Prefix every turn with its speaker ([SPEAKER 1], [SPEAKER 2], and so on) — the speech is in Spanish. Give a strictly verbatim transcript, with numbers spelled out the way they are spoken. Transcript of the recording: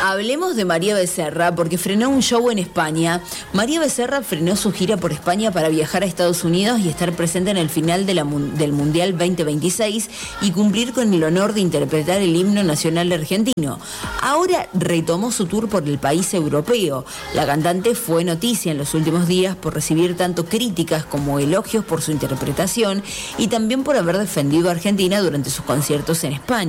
[SPEAKER 1] Hablemos de María Becerra, porque frenó un show en España. María Becerra frenó su gira por España para viajar a Estados Unidos y estar presente en el final de la, del Mundial veinte veintiséis y cumplir con el honor de interpretar el himno nacional argentino. Ahora retomó su tour por el país europeo. La cantante fue noticia en los últimos días por recibir tanto críticas como elogios por su interpretación y también por haber defendido a Argentina durante sus conciertos en España.